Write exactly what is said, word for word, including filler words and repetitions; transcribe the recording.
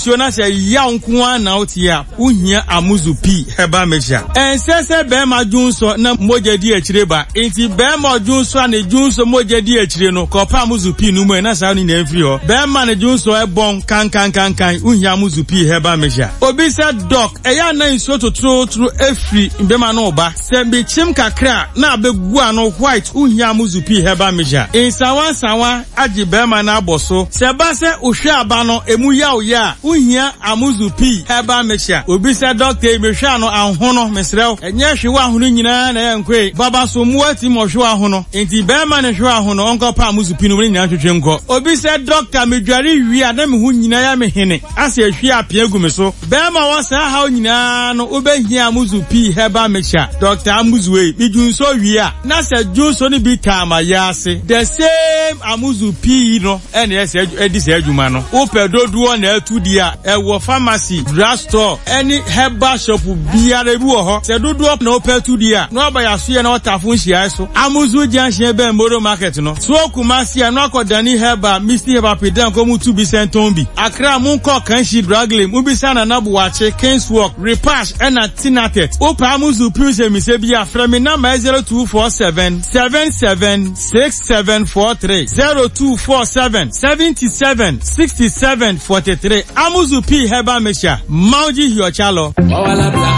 nsuo na se ya nko an na otia uhia amuzu p heba measure ensese be ma dwunso na moja di akire ba enti be ma dwunso na dwunso moja di akire no kopa amuzu p no mu na sa ni na afiri ho be ma na dwunso e bon kan kan kan kan uhia amuzu p heba measure obi se doc eya na nsuo totro tro afiri be ma no ba se be chim kakra na abegu ano white uhia amuzu p heba measure ensawa sawa agi be ma na aboso se ba se ohwe aba no emu ya oya uhia amuzu p heba measure obi se doctor e mehwe ano anhono mesrew enye hwe wa hono nyina na yankwe baba so mu ati mo hwe ahono enti be ma ne hwe ahono onko pa amuzu p no woni nyina twetwe nko obi se doctor medware wi ada me hu nyina ya me hene ase ahwe apia gu me so be ma wo sa ha nyina no obehia amuzu p heba measure doctor amuzu e bijunso wi a na se junso ni bi tama ya ase the same amuzu p no ene ese edi se adwuma no wo pedoduo na atudi a e wo pharmacy drugstore any herbal shop biara bi wo ho se doduo na wo petudi a no ba ya so ye na otafo nhia so amuzu junction be mboro market no so kumasi no akodani herbal misti herbal pedan ko mu tu bi senton bi akra mu ko kanshi draglem mu bi sana na buwache Kingswalk repash ena tinatet o pa amuzu puse mi se bi afra mi number zero two four seven seven seven six seven four three zero two four seven seven seven six seven four three amuzu p heba mesha mauji hiochalo.